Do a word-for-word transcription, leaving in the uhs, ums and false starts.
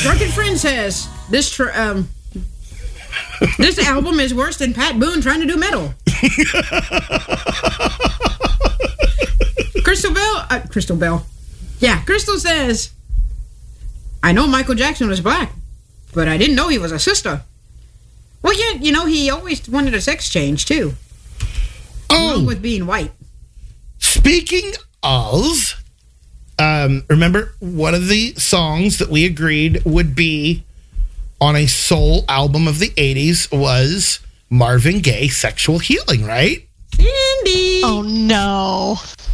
Drunken Friend says this tr- um this album is worse than Pat Boone trying to do metal. Crystal Bell, uh, Crystal Bell, yeah, Crystal says, I know Michael Jackson was black, but I didn't know he was a sister. Well, yeah, you know, he always wanted a sex change too. Oh, along with being white. Speaking of, um, remember one of the songs that we agreed would be on a soul album of the eighties was Marvin Gaye, Sexual Healing, right? Cindy! Oh, no.